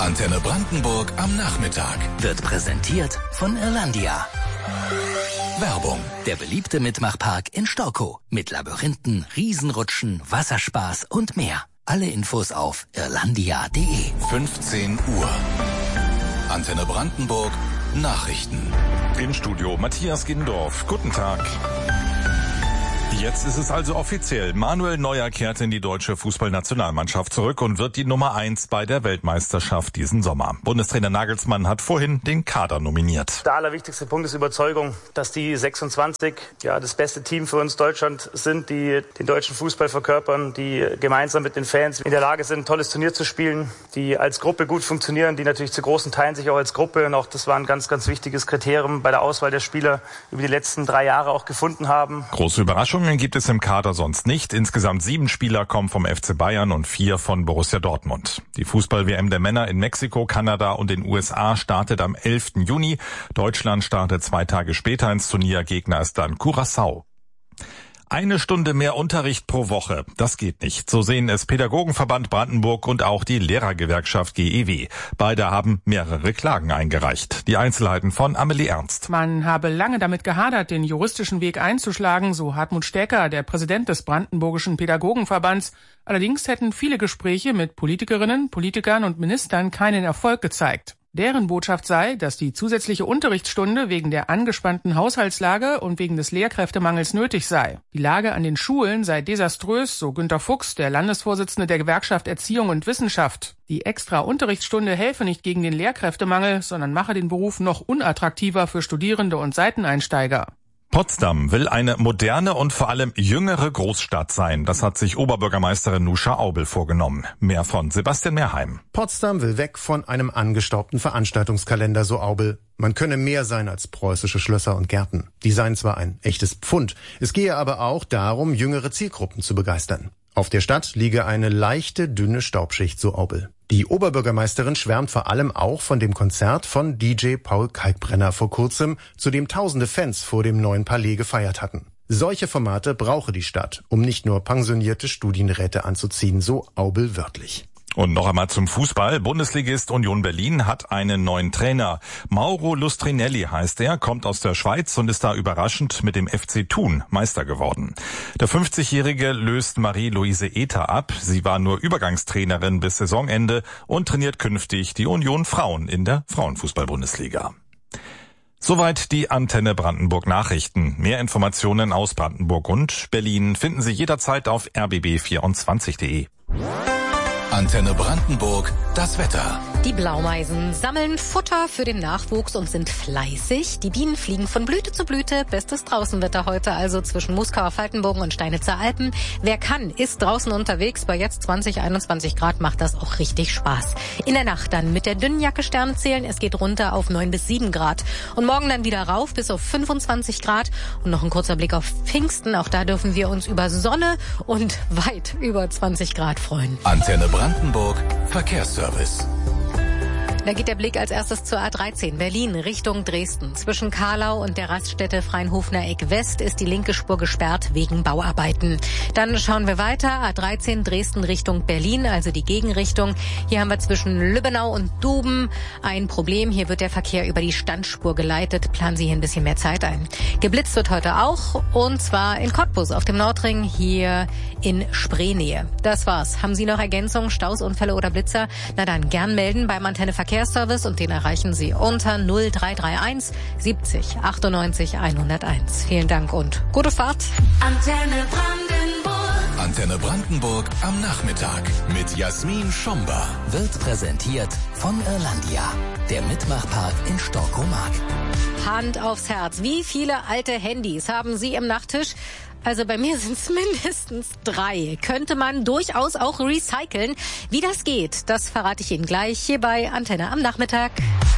Antenne Brandenburg am Nachmittag. Wird präsentiert von Irlandia. Werbung. Der beliebte Mitmachpark in Storkow. Mit Labyrinthen, Riesenrutschen, Wasserspaß und mehr. Alle Infos auf irlandia.de. 15 Uhr. Antenne Brandenburg. Nachrichten. Im Studio Matthias Gindorf. Guten Tag. Jetzt ist es also offiziell. Manuel Neuer kehrt in die deutsche Fußballnationalmannschaft zurück und wird die Nummer 1 bei der Weltmeisterschaft diesen Sommer. Bundestrainer Nagelsmann hat vorhin den Kader nominiert. Der allerwichtigste Punkt ist Überzeugung, dass die 26 das beste Team für uns Deutschland sind, die den deutschen Fußball verkörpern, die gemeinsam mit den Fans in der Lage sind, ein tolles Turnier zu spielen, die als Gruppe gut funktionieren, die natürlich zu großen Teilen sich auch als Gruppe, und auch das war ein ganz, ganz wichtiges Kriterium bei der Auswahl der Spieler über die letzten 3 Jahre auch gefunden haben. Große Überraschungen gibt es im Kader sonst nicht. Insgesamt 7 Spieler kommen vom FC Bayern und 4 von Borussia Dortmund. Die Fußball-WM der Männer in Mexiko, Kanada und den USA startet am 11. Juni. Deutschland startet 2 Tage später ins Turnier. Gegner ist dann Curaçao. 1 Stunde mehr Unterricht pro Woche, das geht nicht. So sehen es Pädagogenverband Brandenburg und auch die Lehrergewerkschaft GEW. Beide haben mehrere Klagen eingereicht. Die Einzelheiten von Amelie Ernst. Man habe lange damit gehadert, den juristischen Weg einzuschlagen, so Hartmut Stecker, der Präsident des Brandenburgischen Pädagogenverbands. Allerdings hätten viele Gespräche mit Politikerinnen, Politikern und Ministern keinen Erfolg gezeigt. Deren Botschaft sei, dass die zusätzliche Unterrichtsstunde wegen der angespannten Haushaltslage und wegen des Lehrkräftemangels nötig sei. Die Lage an den Schulen sei desaströs, so Günter Fuchs, der Landesvorsitzende der Gewerkschaft Erziehung und Wissenschaft. Die extra Unterrichtsstunde helfe nicht gegen den Lehrkräftemangel, sondern mache den Beruf noch unattraktiver für Studierende und Seiteneinsteiger. Potsdam will eine moderne und vor allem jüngere Großstadt sein. Das hat sich Oberbürgermeisterin Nuscha Aubel vorgenommen. Mehr von Sebastian Mehrheim. Potsdam will weg von einem angestaubten Veranstaltungskalender, so Aubel. Man könne mehr sein als preußische Schlösser und Gärten. Die seien zwar ein echtes Pfund, es gehe aber auch darum, jüngere Zielgruppen zu begeistern. Auf der Stadt liege eine leichte, dünne Staubschicht, so Aubel. Die Oberbürgermeisterin schwärmt vor allem auch von dem Konzert von DJ Paul Kalkbrenner vor kurzem, zu dem tausende Fans vor dem neuen Palais gefeiert hatten. Solche Formate brauche die Stadt, um nicht nur pensionierte Studienräte anzuziehen, so Aubel wörtlich. Und noch einmal zum Fußball. Bundesligist Union Berlin hat einen neuen Trainer. Mauro Lustrinelli heißt er, kommt aus der Schweiz und ist da überraschend mit dem FC Thun Meister geworden. Der 50-Jährige löst Marie-Louise Ether ab. Sie war nur Übergangstrainerin bis Saisonende und trainiert künftig die Union Frauen in der Frauenfußball-Bundesliga. Soweit die Antenne Brandenburg Nachrichten. Mehr Informationen aus Brandenburg und Berlin finden Sie jederzeit auf rbb24.de. Antenne Brandenburg, das Wetter. Die Blaumeisen sammeln Futter für den Nachwuchs und sind fleißig. Die Bienen fliegen von Blüte zu Blüte. Bestes Draußenwetter heute also zwischen Muskauer Faltenbogen und Steinitzer Alpen. Wer kann, ist draußen unterwegs. Bei jetzt 20, 21 Grad macht das auch richtig Spaß. In der Nacht dann mit der dünnen Jacke Sterne zählen. Es geht runter auf 9 bis 7 Grad. Und morgen dann wieder rauf bis auf 25 Grad. Und noch ein kurzer Blick auf Pfingsten. Auch da dürfen wir uns über Sonne und weit über 20 Grad freuen. Antenne Brandenburg, Verkehrsservice. Da geht der Blick als erstes zur A13 Berlin Richtung Dresden. Zwischen Karlau und der Raststätte Freinhofener Eck West ist die linke Spur gesperrt wegen Bauarbeiten. Dann schauen wir weiter. A13 Dresden Richtung Berlin, also die Gegenrichtung. Hier haben wir zwischen Lübbenau und Duben ein Problem. Hier wird der Verkehr über die Standspur geleitet. Planen Sie hier ein bisschen mehr Zeit ein. Geblitzt wird heute auch, und zwar in Cottbus auf dem Nordring hier in Spreenähe. Das war's. Haben Sie noch Ergänzungen, Staus, Unfälle oder Blitzer? Na dann gern melden beim Antenne Verkehrsservice, und den erreichen Sie unter 0331 70 98 101. Vielen Dank und gute Fahrt. Antenne Brandenburg. Antenne Brandenburg am Nachmittag mit Jasmin Schomber. Wird präsentiert von Irlandia. Der Mitmachpark in Storkow-Mark. Hand aufs Herz. Wie viele alte Handys haben Sie im Nachttisch? Also bei mir sind es mindestens 3. Könnte man durchaus auch recyceln. Wie das geht, das verrate ich Ihnen gleich hier bei Antenne am Nachmittag.